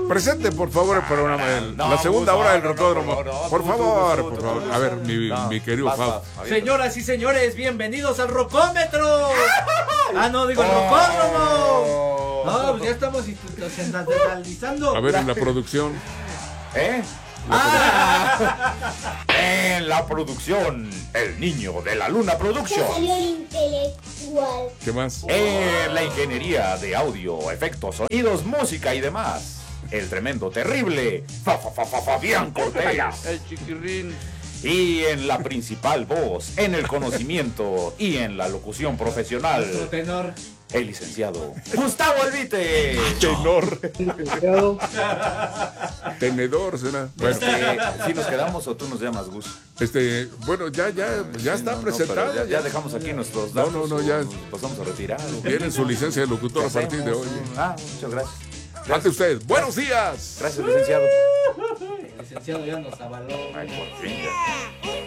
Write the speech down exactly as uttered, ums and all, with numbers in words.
Presente, por favor, el programa, el- No, la segunda no, hora del no, no, Rotódromo. no, no, Por tú, favor, tú, tú, por tú, favor. tú, A ver, tú. mi, No, mi querido vas, Fab. vas, avienta. Señoras y señores, bienvenidos al Rocómetro. Ah, no, digo el Oh. Rocódromo. No, pues ya estamos institucionalizando. A ver, en la producción. ¿Eh? Ah, En la producción, el niño de la luna Ya production. salió el intelectual. ¿Qué más? En la ingeniería de audio, efectos, sonidos, música y demás, el tremendo, terrible Fa- Fa- Fa- Fa- Fabián Cortés. El chiquirrín. Y en la principal voz, en el conocimiento y en la locución nuestro profesional, tenor. el licenciado Gustavo Albite. Tenor. Tenedor, será. Bueno, Este, ¿sí nos quedamos o tú nos llamas Gus? este, bueno, ya, ya, ya está No, no, presentado. pero ya, ya dejamos aquí nuestros No, datos. no, no, ya. Nos pasamos a retirar. Tienen su licencia de locutor a partir de hoy. Ah, muchas gracias. Ante usted, buenos días. Gracias, licenciado. El licenciado ya nos avaló. Ay, por fin ya.